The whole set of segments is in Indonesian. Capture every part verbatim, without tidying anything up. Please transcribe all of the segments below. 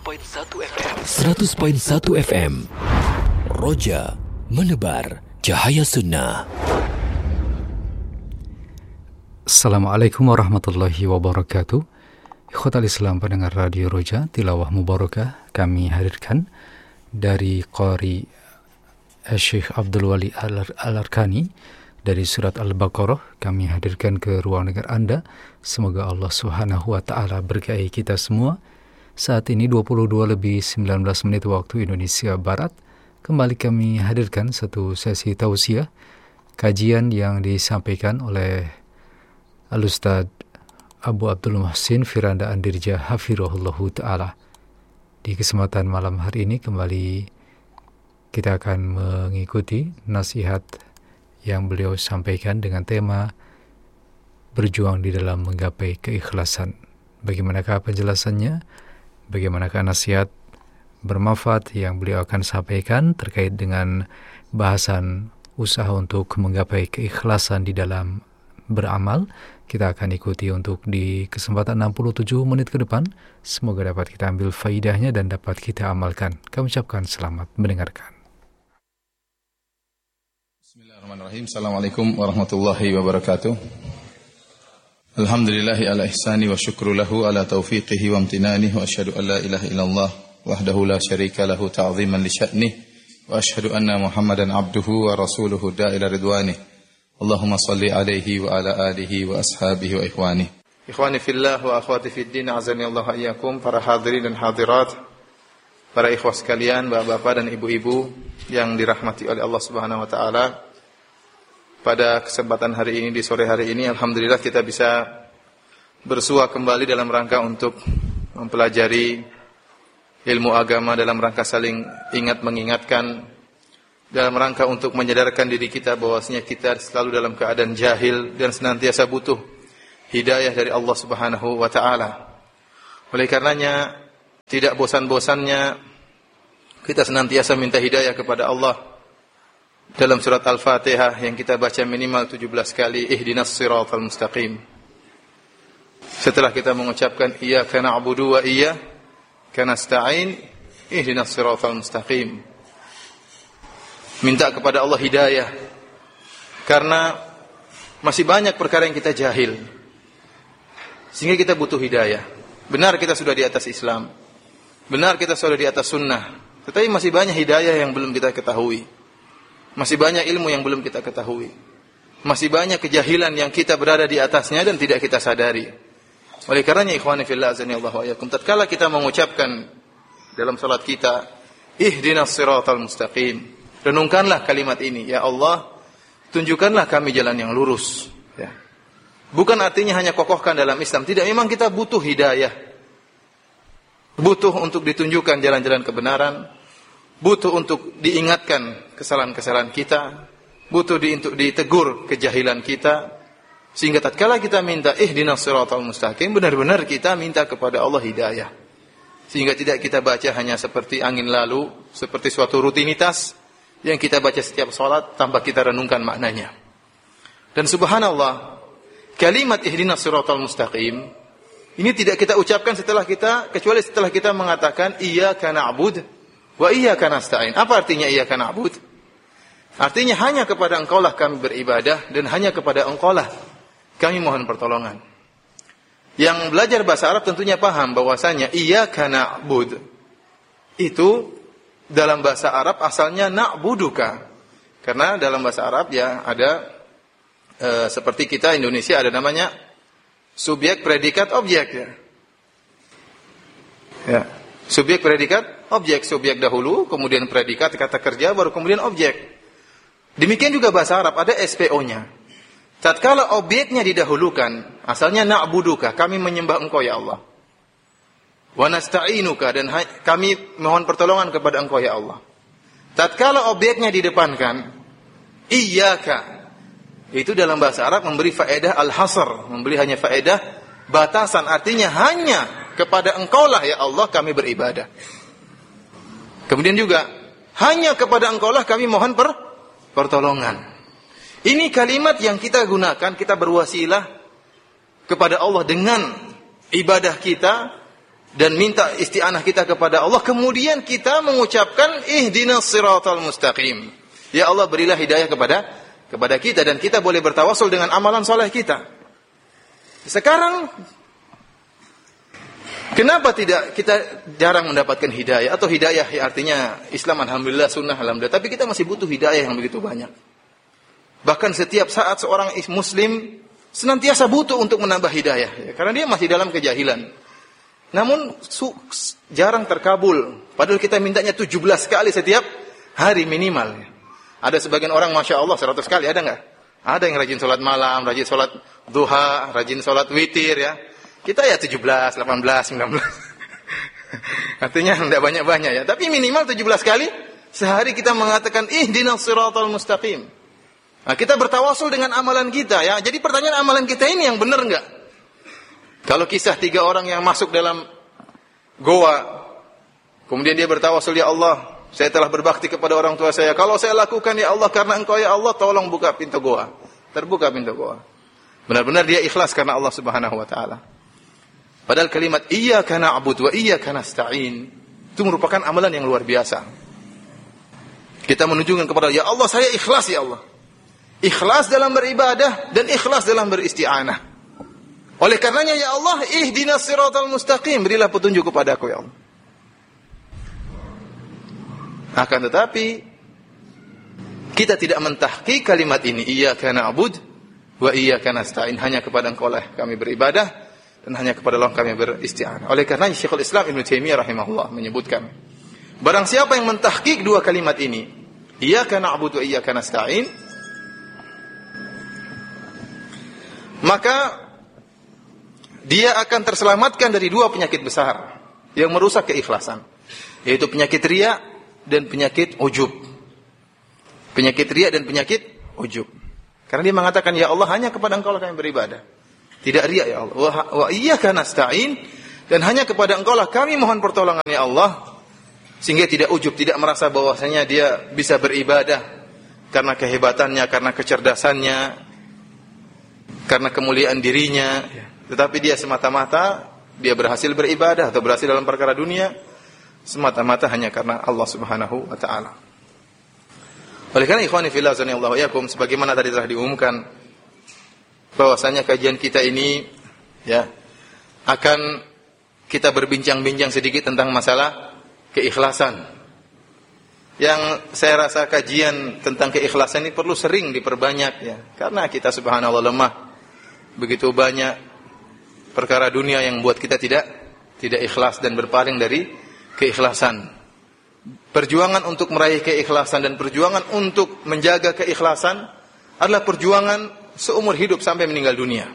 koma satu F M. seratus koma satu F M. Roja menebar cahaya sunnah. Assalamualaikum warahmatullahi wabarakatuh. Ikhwatal Islam pendengar Radio Roja, tilawah mubarakah kami hadirkan dari Qari Syekh Abdul Wali Al-Arkani dari surat Al-Baqarah. Kami hadirkan ke ruang dengar Anda. Semoga Allah Subhanahu wa taala berkahi kita semua. Saat ini dua puluh dua lebih sembilan belas menit waktu Indonesia Barat. Kembali kami hadirkan satu sesi tausiah, kajian yang disampaikan oleh Al-Ustaz Abu Abdul Muhsin Firanda Andirja Hafirahullahu ta'ala. Di kesempatan malam hari ini kembali kita akan mengikuti nasihat yang beliau sampaikan dengan tema berjuang di dalam menggapai keikhlasan. Bagaimanakah penjelasannya? Bagaimanakah nasihat bermanfaat yang beliau akan sampaikan terkait dengan bahasan usaha untuk menggapai keikhlasan di dalam beramal? Kita akan ikuti untuk di kesempatan enam puluh tujuh menit ke depan. Semoga dapat kita ambil faidahnya dan dapat kita amalkan. Kami ucapkan selamat mendengarkan. Bismillahirrahmanirrahim. Assalamualaikum warahmatullahi wabarakatuh. Alhamdulillahi ala ihsani wa syukru lahu ala taufiqihi wa amtinani wa asyhadu an la ilaha illallah wahdahu la syarika lahu ta'ziman li sya'nih wa asyhadu anna Muhammadan abduhu wa rasuluhu da'ila ridwanih. Allahumma salli alaihi wa ala alihi wa ashabihi wa ikhwani. Ikhwani fillah wa akhwati fid din, azani Allah iyyakum, para hadirin dan hadirat, para ikhwah sekalian, bapak-bapak dan ibu-ibu yang dirahmati oleh Allah Subhanahu wa taala. Pada kesempatan hari ini, di sore hari ini, alhamdulillah kita bisa bersua kembali dalam rangka untuk mempelajari ilmu agama, dalam rangka saling ingat mengingatkan, dalam rangka untuk menyadarkan diri kita bahwasanya kita selalu dalam keadaan jahil dan senantiasa butuh hidayah dari Allah Subhanahu wa taala. Oleh karenanya tidak bosan-bosannya kita senantiasa minta hidayah kepada Allah. Dalam surat Al-Fatihah yang kita baca minimal tujuh belas kali, ihdinas siratal mustaqim. Setelah kita mengucapkan iyyaka na'budu wa iyyaka nasta'in, ihdinas siratal mustaqim. Minta kepada Allah hidayah. Karena masih banyak perkara yang kita jahil, sehingga kita butuh hidayah. Benar kita sudah di atas Islam, benar kita sudah di atas sunnah, tetapi masih banyak hidayah yang belum kita ketahui. Masih banyak ilmu yang belum kita ketahui. Masih banyak kejahilan yang kita berada di atasnya dan tidak kita sadari. Oleh karenanya ikhwani fillah azani Allah wa iyyakum, tatkala kita mengucapkan dalam salat kita ihdinas siratal mustaqim, renungkanlah kalimat ini, ya Allah, tunjukkanlah kami jalan yang lurus, ya. Bukan artinya hanya kokohkan dalam Islam, tidak, memang kita butuh hidayah. Butuh untuk ditunjukkan jalan-jalan kebenaran, butuh untuk diingatkan kesalahan-kesalahan kita, butuh di, untuk ditegur kejahilan kita, sehingga tatkala kita minta ihdinas siratal mustaqim, benar-benar kita minta kepada Allah hidayah, sehingga tidak kita baca hanya seperti angin lalu, seperti suatu rutinitas yang kita baca setiap salat tanpa kita renungkan maknanya. Dan subhanallah, kalimat ihdinas siratal mustaqim ini tidak kita ucapkan setelah kita, kecuali setelah kita mengatakan iyyaka na'bud wa iyyaka nasta'in. Apa artinya iyyaka na'bud? Artinya hanya kepada Engkaulah kami beribadah dan hanya kepada Engkaulah kami mohon pertolongan. Yang belajar bahasa Arab tentunya paham bahwasanya iyyaka na'bud itu dalam bahasa Arab asalnya na'buduka. Karena dalam bahasa Arab ya ada e, seperti kita Indonesia ada namanya subjek, predikat, objek, ya. Ya. Subjek, predikat, objek. Subjek dahulu, kemudian predikat, kata kerja, baru kemudian objek. Demikian juga bahasa Arab, ada S P O-nya. Tatkala objeknya didahulukan, asalnya na'buduka, kami menyembah Engkau ya Allah. Wa nasta'inuka, dan kami mohon pertolongan kepada Engkau ya Allah. Tatkala objeknya didepankan, iyyaka, itu dalam bahasa Arab memberi faedah al-hasr, memberi hanya faedah batasan, artinya hanya kepada Engkaulah ya Allah kami beribadah. Kemudian juga hanya kepada Engkaulah kami mohon per, pertolongan. Ini kalimat yang kita gunakan, kita berwasilah kepada Allah dengan ibadah kita, dan minta isti'anah kita kepada Allah, kemudian kita mengucapkan ihdinas siratal mustaqim. Ya Allah, berilah hidayah kepada kepada kita, dan kita boleh bertawasul dengan amalan soleh kita. Sekarang kenapa tidak kita jarang mendapatkan hidayah, atau hidayah ya artinya Islam alhamdulillah, sunnah alhamdulillah, tapi kita masih butuh hidayah yang begitu banyak. Bahkan setiap saat seorang muslim senantiasa butuh untuk menambah hidayah, ya, karena dia masih dalam kejahilan. Namun su- jarang terkabul, padahal kita mintanya tujuh belas kali setiap hari minimal. Ada sebagian orang Masya Allah seratus kali, ada enggak? Ada yang rajin sholat malam, rajin sholat duha, rajin sholat witir, ya. Kita ya tujuh belas, delapan belas, sembilan belas. Artinya enggak banyak-banyak, ya. Tapi minimal tujuh belas kali sehari kita mengatakan ihdinas siratal mustaqim. Nah, kita bertawasul dengan amalan kita, ya. Jadi pertanyaan, amalan kita ini yang benar enggak? Kalau kisah tiga orang yang masuk dalam goa, kemudian dia bertawasul, ya Allah, saya telah berbakti kepada orang tua saya. Kalau saya lakukan, ya Allah, karena Engkau, ya Allah, tolong buka pintu goa. Terbuka pintu goa. Benar-benar dia ikhlas karena Allah Subhanahu wa taala. Padahal kalimat iyyaka na'budu wa iyyaka nasta'in itu merupakan amalan yang luar biasa. Kita menunjukkan kepada, ya Allah, saya ikhlas, ya Allah. Ikhlas dalam beribadah dan ikhlas dalam beristi'anah. Oleh karenanya, ya Allah, ihdinas siratal mustaqim, berilah petunjuk kepadaku, ya Allah. Akan tetapi kita tidak mentahqiq kalimat ini, iyyaka na'bud wa iyyaka nasta'in, hanya kepada Engkau lah kami beribadah dan hanya kepada Allah kami beristi'anah. Oleh karenanya Syekhul Islam Ibnu Taimiyah rahimahullah menyebutkan, barang siapa yang mentahqiq dua kalimat ini, iyyaka na'bud wa iyyaka nasta'in, maka dia akan terselamatkan dari dua penyakit besar yang merusak keikhlasan, yaitu penyakit riya dan penyakit ujub. Penyakit riya dan penyakit ujub. Karena dia mengatakan, ya Allah, hanya kepada Engkau lah kami beribadah. Tidak riya, ya Allah. Wa, wa iyyaka nasta'in, dan hanya kepada Engkau lah kami mohon pertolongan, ya Allah. Sehingga tidak ujub, tidak merasa bahwasanya dia bisa beribadah karena kehebatannya, karena kecerdasannya, karena kemuliaan dirinya. Tetapi dia semata-mata dia berhasil beribadah atau berhasil dalam perkara dunia semata-mata hanya karena Allah Subhanahu wa taala. Oleh karena ikhwani fillah azanillahu wa iyyakum, sebagaimana tadi telah diumumkan bahwasanya kajian kita ini, ya, akan kita berbincang-bincang sedikit tentang masalah keikhlasan. Yang saya rasa kajian tentang keikhlasan ini perlu sering diperbanyak, ya, karena kita subhanallah lemah. Begitu banyak perkara dunia yang membuat kita tidak tidak ikhlas dan berpaling dari keikhlasan. Perjuangan untuk meraih keikhlasan dan perjuangan untuk menjaga keikhlasan adalah perjuangan seumur hidup sampai meninggal dunia.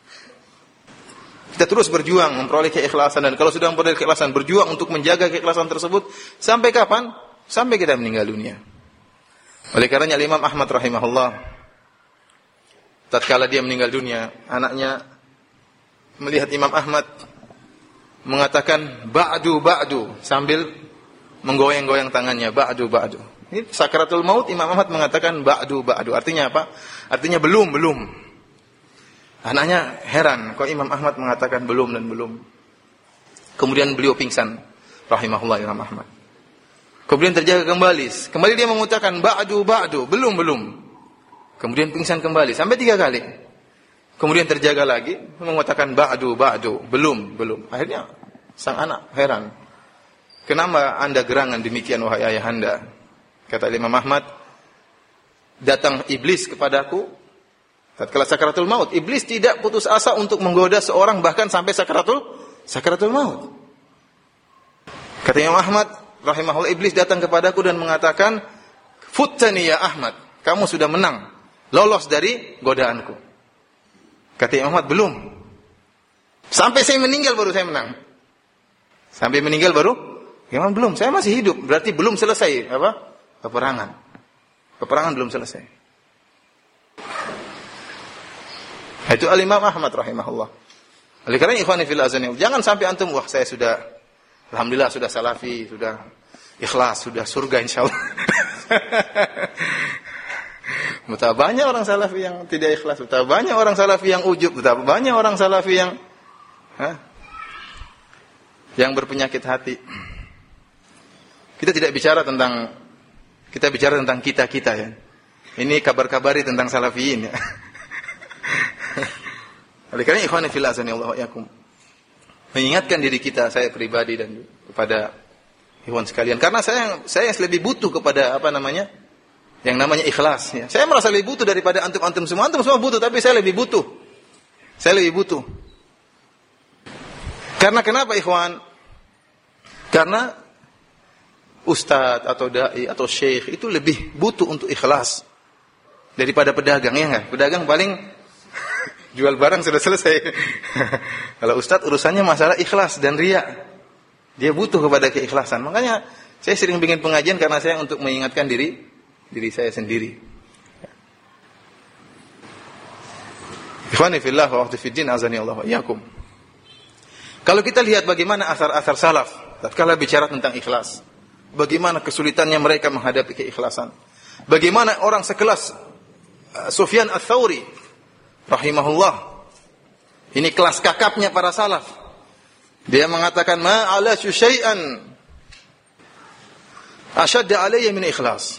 Kita terus berjuang memperoleh keikhlasan, dan kalau sudah memperoleh keikhlasan, berjuang untuk menjaga keikhlasan tersebut sampai kapan? Sampai kita meninggal dunia. Oleh karenanya Imam Ahmad rahimahullah, tatkala dia meninggal dunia, anaknya melihat Imam Ahmad mengatakan ba'du ba'du sambil menggoyang-goyang tangannya, ba'du ba'du. Ini sakaratul maut, Imam Ahmad mengatakan ba'du ba'du. Artinya apa? Artinya belum, belum. Anaknya heran, kok Imam Ahmad mengatakan belum dan belum. Kemudian beliau pingsan, rahimahullah Imam Ahmad. Kemudian terjaga kembali. Kembali dia mengucapkan ba'du ba'du, belum, belum. Kemudian pingsan kembali sampai tiga kali. Kemudian terjaga lagi, mengatakan ba'du ba'du, belum, belum. Akhirnya sang anak heran. Kenapa anda gerangan demikian wahai ayahanda? Kata Imam Ahmad, datang iblis kepadaku tatkala sakaratul maut. Iblis tidak putus asa untuk menggoda seorang bahkan sampai sakaratul sakaratul maut. Kata Imam Ahmad rahimahullah, iblis datang kepadaku dan mengatakan, "Futtani ya Ahmad, kamu sudah menang, lolos dari godaanku." Kata Imam Ahmad, belum. Sampai saya meninggal baru saya menang. Sampai meninggal baru? Imam belum, saya masih hidup. Berarti belum selesai apa? Peperangan. Peperangan belum selesai. Itu Al-Imam Ahmad rahimahullah. Oleh karena ikhwani fil azani, jangan sampai antum, wah saya sudah alhamdulillah sudah salafi, sudah ikhlas, sudah surga insyaallah. Betapa banyak orang salafi yang tidak ikhlas, betapa banyak orang salafi yang ujub, betapa banyak orang salafi yang ha? yang berpenyakit hati. Kita tidak bicara tentang kita bicara tentang kita-kita ya. Ini kabar-kabari tentang salafiyin ya. Oleh karena ikhwan fillah azanillahu wa iyyakum, mengingatkan diri kita, saya pribadi dan kepada ikhwan sekalian, karena saya saya lebih butuh kepada apa namanya? Yang namanya ikhlas ya. Saya merasa lebih butuh daripada antum-antum semua. Antum semua butuh, tapi saya lebih butuh. Saya lebih butuh. Karena kenapa ikhwan? Karena ustadz atau dai atau syekh itu lebih butuh untuk ikhlas daripada pedagang, ya enggak? Pedagang paling jual barang sudah selesai. Kalau ustadz urusannya masalah ikhlas dan riya. Dia butuh kepada keikhlasan. Makanya saya sering bikin pengajian karena saya untuk mengingatkan diri diri saya sendiri. Ikhwani fillah wa akhwati fiddin azani Allah wa iyyakum. Kalau kita lihat bagaimana asar-asar salaf tatkala bicara tentang ikhlas, bagaimana kesulitannya mereka menghadapi keikhlasan. Bagaimana orang sekelas Sufyan Ats-Tsauri rahimahullah, ini kelas kakapnya para salaf. Dia mengatakan ma ala syai'an ashadda alayya min ikhlas.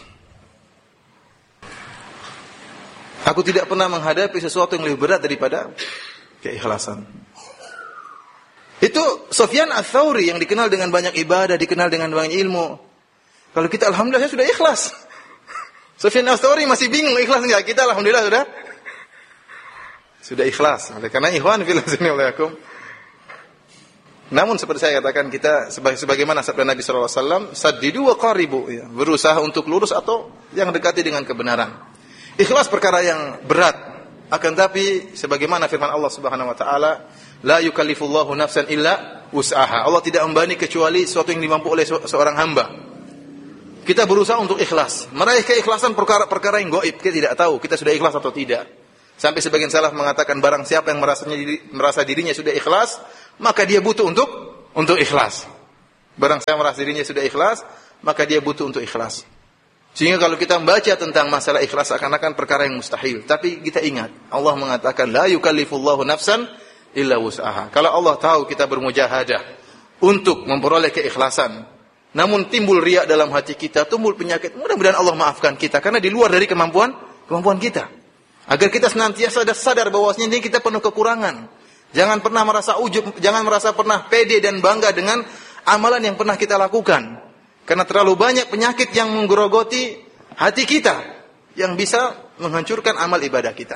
Aku tidak pernah menghadapi sesuatu yang lebih berat daripada keikhlasan. Itu Sufyan Ats-Tsauri yang dikenal dengan banyak ibadah, dikenal dengan banyak ilmu. Kalau kita alhamdulillah sudah ikhlas. Sufyan Ats-Tsauri masih bingung ikhlas enggak? Kita alhamdulillah sudah sudah ikhlas. Oleh karena ikhwan fillah azanillakum. Namun seperti saya katakan, kita sebagaimana sabda Nabi sallallahu alaihi wasallam, saddidu wa qaribu, ya, berusaha untuk lurus atau yang dekati dengan kebenaran. Ikhlas perkara yang berat, akan tapi sebagaimana firman Allah Subhanahu wa taala, la yukallifullahu nafsan illa wus'aha. Allah tidak membebani kecuali sesuatu yang dimampu oleh seorang hamba. Kita berusaha untuk ikhlas, meraih keikhlasan perkara-perkara yang gaib. Kita tidak tahu kita sudah ikhlas atau tidak. Sampai sebagian salaf mengatakan barang siapa yang merasanya merasa dirinya sudah ikhlas, maka dia butuh untuk untuk ikhlas. Barang siapa merasa dirinya sudah ikhlas, maka dia butuh untuk ikhlas. Sehingga kalau kita membaca tentang masalah ikhlas seakan-akan perkara yang mustahil. Tapi kita ingat, Allah mengatakan la yukallifullahu nafsan illa wus'aha. Kalau Allah tahu kita bermujahadah untuk memperoleh keikhlasan, namun timbul riya dalam hati kita, timbul penyakit, mudah-mudahan Allah maafkan kita karena di luar dari kemampuan kemampuan kita. Agar kita senantiasa sadar bahwasanya ini kita penuh kekurangan. Jangan pernah merasa ujub, jangan merasa pernah pede dan bangga dengan amalan yang pernah kita lakukan. Karena terlalu banyak penyakit yang menggerogoti hati kita yang bisa menghancurkan amal ibadah kita.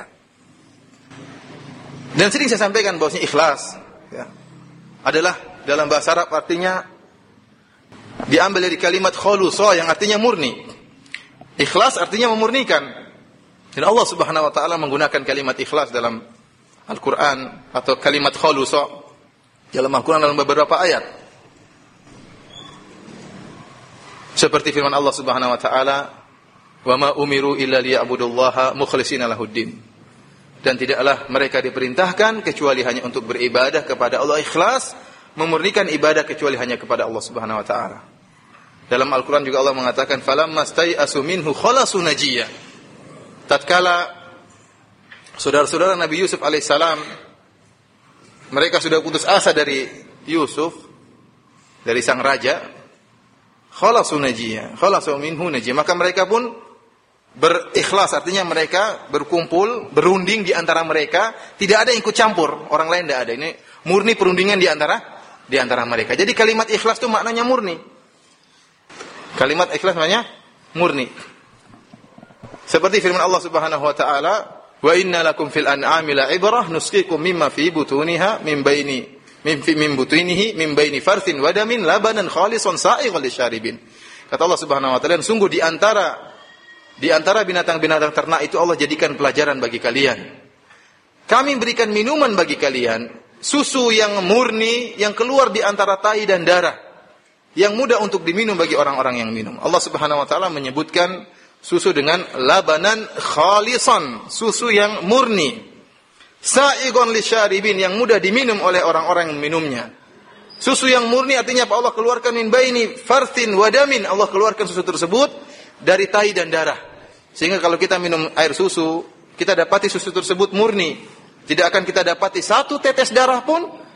Dan sering saya sampaikan bahwasanya ikhlas ya, adalah dalam bahasa Arab artinya diambil dari kalimat khulusa yang artinya murni. Ikhlas artinya memurnikan. Dan Allah Subhanahu wa taala menggunakan kalimat ikhlas dalam Al-Qur'an atau kalimat khulusa dalam Al-Qur'an dalam beberapa ayat. Seperti firman Allah Subhanahu wa taala, "Wa ma umiru illa liya'budullaha mukhlishina lahuddin." Dan tidaklah mereka diperintahkan kecuali hanya untuk beribadah kepada Allah, ikhlas, memurnikan ibadah kecuali hanya kepada Allah Subhanahu wa taala. Dalam Al-Qur'an juga Allah mengatakan, "Falamma stai'asu minhu khalasu najiyya." Tatkala saudara-saudara Nabi Yusuf alaihissalam mereka sudah putus asa dari Yusuf, dari sang raja, khalasu najiyya, khalasu minhu najiyya, maka mereka pun berikhlas, artinya mereka berkumpul, berunding di antara mereka, tidak ada yang ikut campur, orang lain tidak ada. Ini murni perundingan di antara di antara mereka. Jadi kalimat ikhlas itu maknanya murni. Kalimat ikhlas maknanya murni. Seperti firman Allah Subhanahu wa taala, "Wa inna lakum fil an'ami la'ibrah nusqikum mimma fi butuniha min baini min fi min butunihi min baini farthin wa damin labanan khalisan sa'igan lisyaribin." Kata Allah Subhanahu wa taala, sungguh di antara di antara binatang-binatang ternak itu Allah jadikan pelajaran bagi kalian. Kami berikan minuman bagi kalian, susu yang murni yang keluar di antara tai dan darah, yang mudah untuk diminum bagi orang-orang yang minum. Allah Subhanahu wa taala menyebutkan susu dengan labanan khalisan, susu yang murni, sa'igon lisyaribin, yang mudah diminum oleh orang-orang yang minumnya. Susu yang murni artinya apa? Allah keluarkan min baini farthin wadamin, Allah keluarkan susu tersebut dari tai dan darah. Sehingga kalau kita minum air susu, kita dapati susu tersebut murni. Tidak akan kita dapati satu tetes darah pun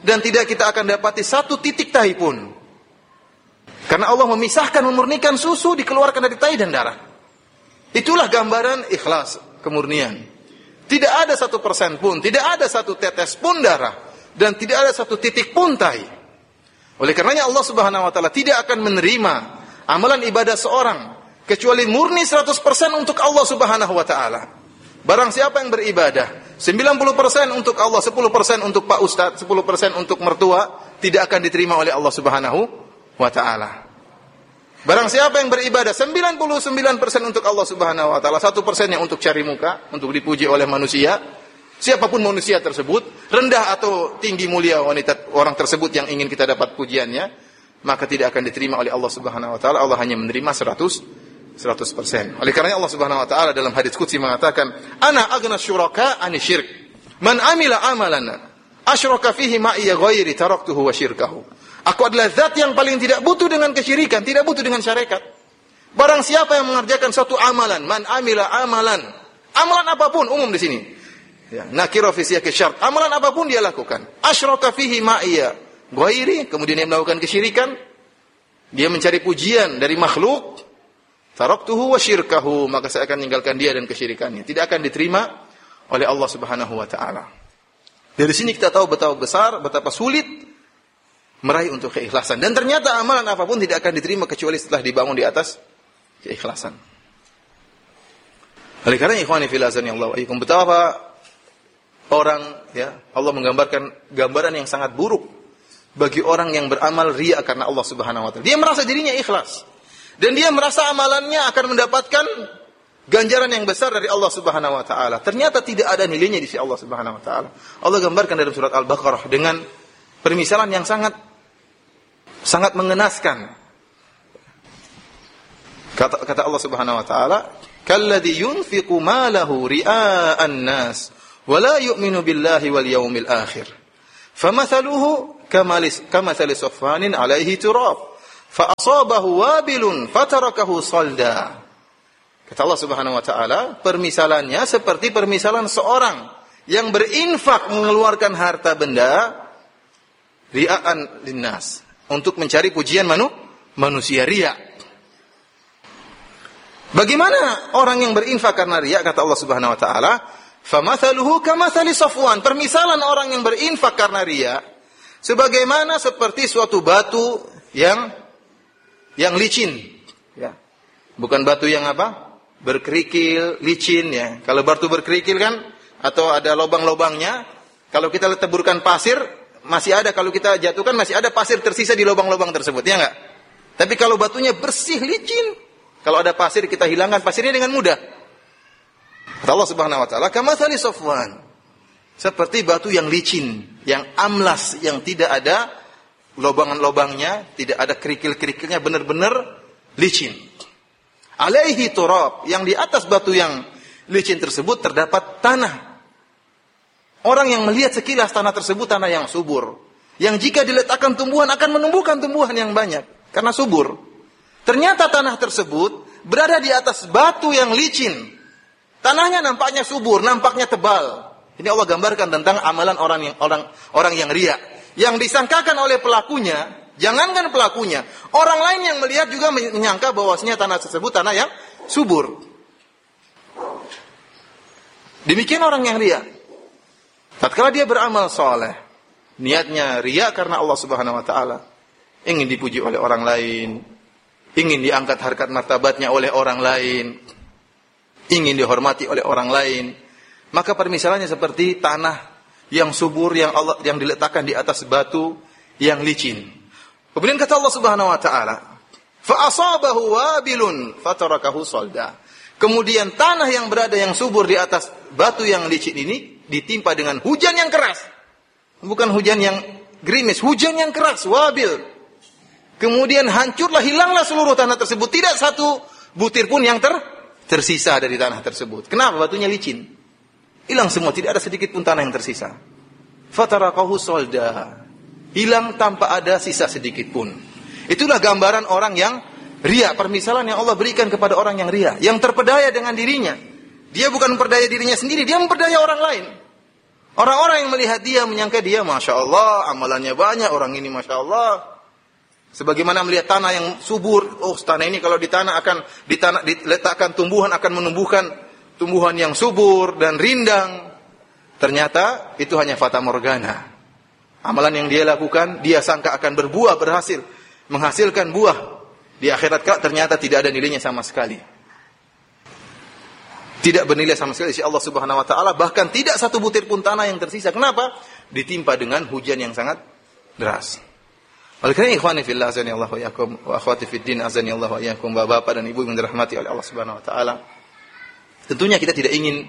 dan tidak kita akan dapati satu titik tahi pun. Karena Allah memisahkan, memurnikan susu dikeluarkan dari tahi dan darah. Itulah gambaran ikhlas, kemurnian. Tidak ada satu persen pun, tidak ada satu tetes pun darah, dan tidak ada satu titik pun tahi. Oleh karenanya Allah Subhanahu wa taala tidak akan menerima amalan ibadah seorang kecuali murni seratus persen untuk Allah Subhanahu wa taala. Barang siapa yang beribadah sembilan puluh persen untuk Allah, sepuluh persen untuk Pak Ustadz, sepuluh persen untuk mertua, tidak akan diterima oleh Allah Subhanahu wa taala. Barang siapa yang beribadah sembilan puluh sembilan persen untuk Allah Subhanahu wa taala, satu persen yang untuk cari muka, untuk dipuji oleh manusia, siapapun manusia tersebut, rendah atau tinggi mulia wanita orang tersebut yang ingin kita dapat pujiannya, maka tidak akan diterima oleh Allah Subhanahu wa taala. Allah hanya menerima seratus persen. Oleh karena Allah Subhanahu wa taala dalam hadis qudsi mengatakan, "Ana aghna syuraka 'ani syirk. Man amila amalan asyraka fihi ma'iya ghairi taraktuhu wa syirkahu." Aku adalah zat yang paling tidak butuh dengan kesyirikan, tidak butuh dengan syarikat. Barang siapa yang mengerjakan suatu amalan, man amila amalan, amalan apapun, umum di sini. Ya, nakira fi siyaqi syart. Amalan apapun dia lakukan. Asyraka fihi ma'iya ghairi, kemudian dia melakukan kesyirikan, dia mencari pujian dari makhluk, taraktuhu wa syirkahu, maka saya akan meninggalkan dia dan kesyirikannya. Tidak akan diterima oleh Allah Subhanahu wa taala. Dari sini kita tahu betapa besar, betapa sulit meraih untuk keikhlasan. Dan ternyata amalan apapun tidak akan diterima kecuali setelah dibangun di atas keikhlasan. Oleh karena ikhwani fil azan ya Allah, ikum betapa orang, ya, Allah menggambarkan gambaran yang sangat buruk bagi orang yang beramal riya karena Allah Subhanahu wa taala. Dia merasa dirinya ikhlas dan dia merasa amalannya akan mendapatkan ganjaran yang besar dari Allah Subhanahu wa taala. Ternyata tidak ada nilainya di sisi Allah Subhanahu wa taala. Allah gambarkan dalam surat Al-Baqarah dengan permisalan yang sangat sangat mengenaskan. Kata, kata Allah Subhanahu wa taala, "Kalladzi yunfiqu malahu ri'a'an nas wa la yu'minu billahi wal yawmil akhir. Famathaluhu kamalis kamathali safwanin 'alaihi turab, fa asabahu wabilun fatarakahu salda." Kata Allah Subhanahu wa taala, permisalannya seperti permisalan seorang yang berinfak mengeluarkan harta benda ria'an linnas, untuk mencari pujian manu, manusia, riya. Bagaimana orang yang berinfak karena riya? Kata Allah Subhanahu wa taala, "Famathaluhu kamathali safwan." Permisalan orang yang berinfak karena riya sebagaimana seperti suatu batu yang yang licin, ya. Bukan batu yang apa? Berkerikil, licin, ya. Kalau batu berkerikil kan atau ada lubang-lubangnya, kalau kita taburkan pasir masih ada, kalau kita jatuhkan masih ada pasir tersisa di lubang-lubang tersebut, ya enggak? Tapi kalau batunya bersih, licin, kalau ada pasir kita hilangkan pasirnya dengan mudah. Kata Allah Subhanahu wa taala, "Kamathali safwan." Seperti batu yang licin, yang amlas, yang tidak ada lubang-lubangnya, tidak ada kerikil-kerikilnya, benar-benar licin. Alaihi turab, yang di atas batu yang licin tersebut terdapat tanah. Orang yang melihat sekilas tanah tersebut tanah yang subur, yang jika diletakkan tumbuhan akan menumbuhkan tumbuhan yang banyak karena subur. Ternyata tanah tersebut berada di atas batu yang licin. Tanahnya nampaknya subur, nampaknya tebal. Ini Allah gambarkan tentang amalan orang yang orang orang yang riya, yang disangkakan oleh pelakunya. Jangankan pelakunya, orang lain yang melihat juga menyangka bahwasanya tanah tersebut tanah yang subur. Demikian orang yang riya. Tatkala dia beramal soleh, niatnya riya karena Allah Subhanahu wa taala, ingin dipuji oleh orang lain, ingin diangkat harkat martabatnya oleh orang lain, ingin dihormati oleh orang lain, maka permisalannya seperti tanah yang subur yang Allah yang diletakkan di atas batu yang licin. Kemudian kata Allah Subhanahu wa taala, fa asabahu wabilun fatarakahu salda. Kemudian tanah yang berada yang subur di atas batu yang licin ini ditimpa dengan hujan yang keras. Bukan hujan yang gerimis, hujan yang keras, wabil. Kemudian hancurlah, hilanglah seluruh tanah tersebut. Tidak satu butir pun yang ter, tersisa dari tanah tersebut. Kenapa? Batunya licin. Hilang semua, tidak ada sedikit pun tanah yang tersisa. Fatarakahu solda. Hilang tanpa ada sisa sedikit pun. Itulah gambaran orang yang riya, permisalan yang Allah berikan kepada orang yang riya, yang terpedaya dengan dirinya. Dia bukan memperdaya dirinya sendiri, dia memperdaya orang lain. Orang-orang yang melihat dia menyangka dia Masya Allah, amalannya banyak, orang ini Masya Allah. Sebagaimana melihat tanah yang subur, oh tanah ini kalau ditanah akan ditanah diletakkan tumbuhan akan menumbuhkan tumbuhan yang subur dan rindang. Ternyata itu hanya fata morgana. Amalan yang dia lakukan, dia sangka akan berbuah, berhasil menghasilkan buah. Di akhirat kelak ternyata tidak ada nilainya sama sekali. Tidak bernilai sama sekali di Allah Subhanahu wa taala, bahkan tidak satu butir pun tanah yang tersisa. Kenapa? Ditimpa dengan hujan yang sangat deras. Oleh karena ikhwani fillah azani Allah wa iyyakum wa akhwati fid din azani Allah wa iyyakum, bapak dan ibu yang dirahmati oleh Allah Subhanahu wa taala. Tentunya kita tidak ingin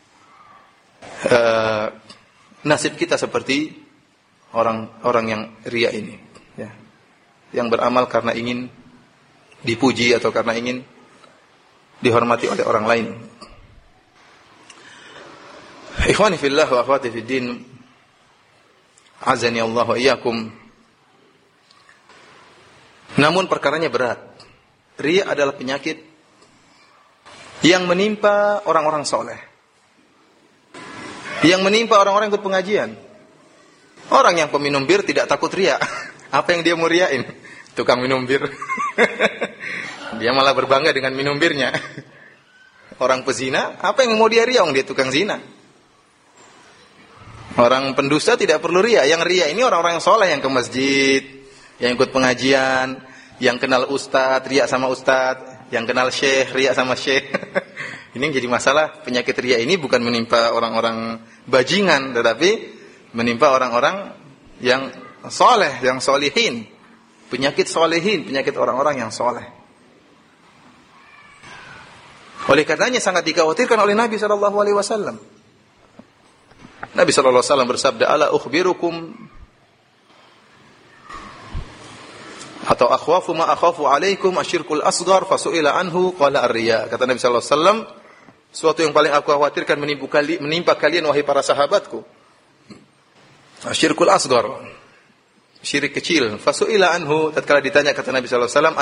uh, nasib kita seperti orang-orang yang riya ini, ya. Yang beramal karena ingin dipuji atau karena ingin dihormati oleh orang lain. Ikhwani fillah wa akhwati fid din azani Allah wa iyyakum. Namun perkaranya berat. Riya adalah penyakit yang menimpa orang-orang soleh, yang menimpa orang-orang yang ikut pengajian. Orang yang peminum bir tidak takut riya. Apa yang dia mau riyain? Tukang minum bir. Dia malah berbangga dengan minum birnya. Orang pezina, apa yang mau dia riya? Dia tukang zina. Orang pendusta tidak perlu riya. Yang riya ini orang-orang yang soleh, yang ke masjid, yang ikut pengajian, yang kenal ustadz, riya sama ustadz, yang kenal syekh, riya sama syekh. Ini yang jadi masalah. Penyakit riya ini bukan menimpa orang-orang bajingan, tetapi menimpa orang-orang yang soleh, yang solihin. Penyakit solihin, penyakit orang-orang yang soleh. Oleh karenanya sangat dikhawatirkan oleh Nabi shallallahu alaihi wasallam. Nabi shallallahu alaihi wasallam bersabda, "Ala ukhbirukum atau akhwafu ma akhafu alaikum asyirkul asghar fasu'ila anhu qala ar-riya." Kata Nabi sallallahu alaihi wasallam, suatu yang paling aku khawatirkan menimpa, kali, menimpa kalian wahai para sahabatku, asyirkul asghar, syirik kecil. Fasu'ila anhu, tatkala ditanya kata Nabi sallallahu alaihi wasallam,